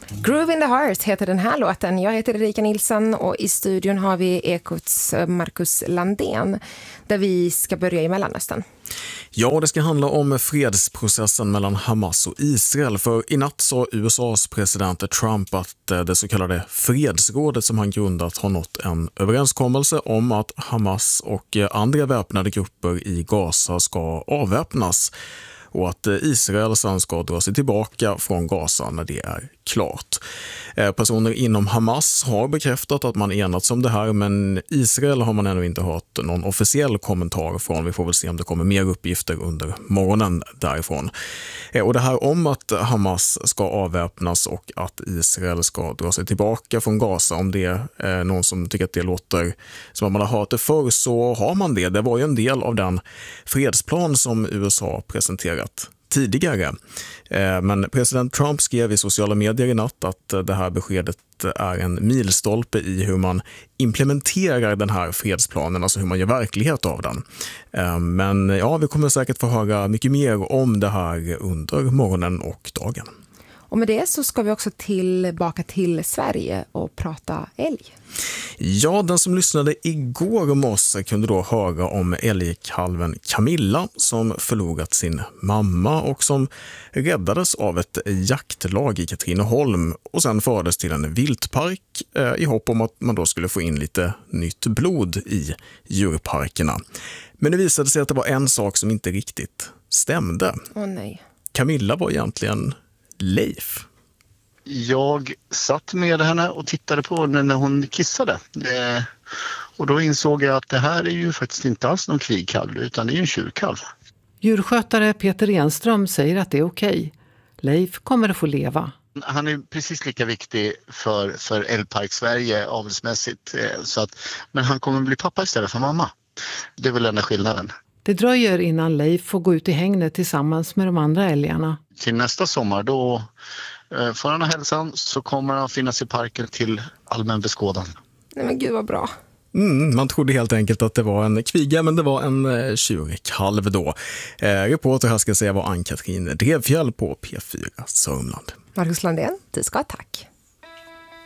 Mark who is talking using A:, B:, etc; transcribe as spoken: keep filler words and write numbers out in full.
A: Groove in the Heart heter den här låten. Jag heter Erika Nilsson och i studion har vi Ekots Marcus Landén där vi ska börja i Mellanöstern.
B: Ja, det ska handla om fredsprocessen mellan Hamas och Israel. För i natt sa U S A:s president Trump att det så kallade fredsrådet som han grundat har nått en överenskommelse om att Hamas och andra väpnade grupper i Gaza ska avväpnas och att Israel sedan ska dra sig tillbaka från Gaza när det är klart. Personer inom Hamas har bekräftat att man enats om det här, men Israel har man ännu inte hört någon officiell kommentar från. Vi får väl se om det kommer mer uppgifter under morgonen därifrån. Och det här om att Hamas ska avväpnas och att Israel ska dra sig tillbaka från Gaza, om det är någon som tycker att det låter som att man har hört det förr, så har man det. Det var ju en del av den fredsplan som U S A presenterat tidigare. Men president Trump skrev i sociala medier i natt att det här beskedet är en milstolpe i hur man implementerar den här fredsplanen, alltså hur man gör verklighet av den. Men ja, vi kommer säkert få höra mycket mer om det här under morgonen och dagen.
A: Och med det så ska vi också tillbaka till Sverige och prata älg.
B: Ja, den som lyssnade igår morse kunde då höra om älgkalven Camilla som förlorat sin mamma och som räddades av ett jaktlag i Katrineholm och sen fördes till en viltpark eh, i hopp om att man då skulle få in lite nytt blod i djurparkerna. Men det visade sig att det var en sak som inte riktigt stämde.
A: Åh nej.
B: Camilla var egentligen Leif.
C: Jag satt med henne och tittade på henne när hon kissade. Eh, och då insåg jag att det här är ju faktiskt inte alls någon kvigkalv utan det är ju en tjurkalv.
D: Djurskötare Peter Enström säger att det är okej. Leif kommer att få leva.
C: Han är precis lika viktig för, för Älgpark Sverige avelsmässigt. Eh, så att, men han kommer bli pappa istället för mamma. Det är väl enda skillnaden.
D: Det dröjer innan Leif får gå ut i hängnet tillsammans med de andra älgarna.
C: Till nästa sommar då eh, får han hälsan så kommer han finnas i parken till allmän beskådan.
A: Nej men gud vad bra.
B: Mm, man trodde helt enkelt att det var en kviga, men det var en eh, tjurkalv då. Eh, reporter här ska säga var Ann-Katrin Drevfjäll på P fyra Sörmland.
A: Marcus Landén, du ska ha tack.